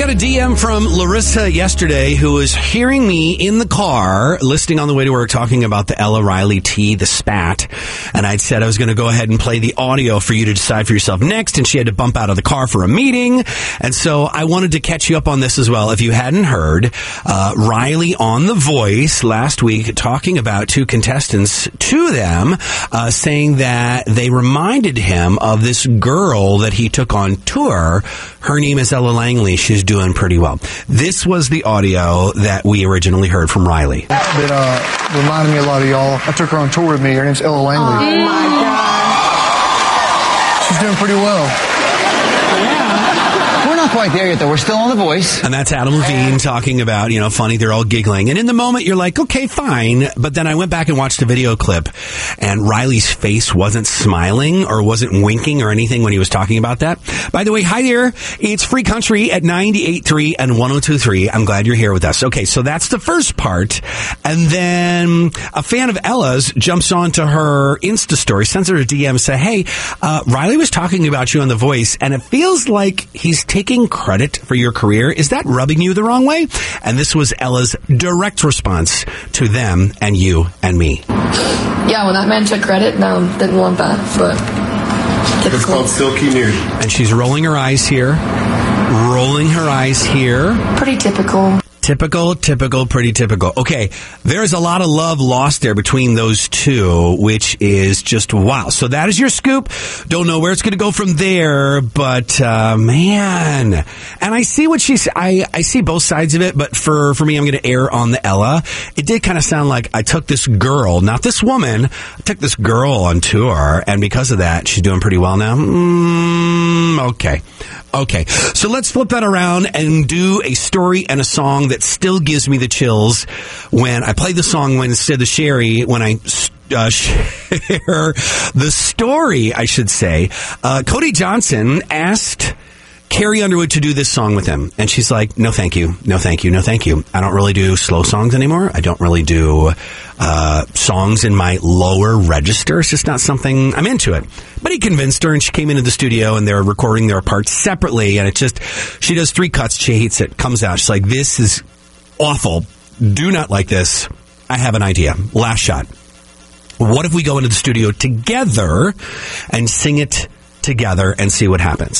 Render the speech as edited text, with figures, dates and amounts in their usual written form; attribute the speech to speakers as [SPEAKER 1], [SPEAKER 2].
[SPEAKER 1] got a DM from Larissa yesterday who was hearing me in the car, listening on the way to work, talking about the Ella Riley tea, the spat. And I'd said I was going to go ahead and play the audio for you to decide for yourself next. And she had to bump out of the car for a meeting. And so I wanted to catch you up on this as well. If you hadn't heard, Riley on The Voice last week talking about two contestants to them, saying that they reminded him of this girl that he took on tour. Her name is Ella Langley. She's doing pretty well. This was the audio that we originally heard from Riley.
[SPEAKER 2] That reminded me a lot of y'all. I took her on tour with me. Her name's Ella Langley.
[SPEAKER 3] Oh, my God.
[SPEAKER 2] She's doing pretty well.
[SPEAKER 4] We're not quite there yet, though. We're still on The Voice.
[SPEAKER 1] And that's Adam Levine talking about, funny, they're all giggling. And in the moment, you're like, okay, fine. But then I went back and watched a video clip, and Riley's face wasn't smiling or wasn't winking or anything when he was talking about that. By the way, hi there. It's Free Country at 98.3 and 102.3. I'm glad you're here with us. Okay, so that's the first part. And then a fan of Ella's jumps onto her Insta story, sends her a DM, say, hey, Riley was talking about you on The Voice, and it feels like he's taking credit for your career. Is that rubbing you the wrong way? And this was Ella's direct response to them and you and me.
[SPEAKER 5] Yeah, when that man took credit, no, didn't want that, but
[SPEAKER 6] it's called Silky Nude.
[SPEAKER 1] And she's rolling her eyes here.
[SPEAKER 5] Pretty typical.
[SPEAKER 1] Typical, pretty typical. Okay, there's a lot of love lost there between those two, which is just wow. So that is your scoop. Don't know where it's going to go from there, but man. And I see what she's. I see both sides of it, but for me, I'm going to err on the Ella. It did kind of sound like I took this girl, not this woman. I took this girl on tour, and because of that, she's doing pretty well now. Okay, so let's flip that around and do a story and a song that still gives me the chills when I play the song instead of Sherry, when I share the story, I should say. Cody Johnson asked Carrie Underwood to do this song with him. And she's like, no, thank you. No, thank you. No, thank you. I don't really do slow songs anymore. I don't really do songs in my lower register. It's just not something I'm into it. But he convinced her, and she came into the studio, and they're recording their parts separately. And she does 3 cuts. She hates it. Comes out. She's like, this is awful. Do not like this. I have an idea. Last shot. What if we go into the studio together and sing it together and see what happens?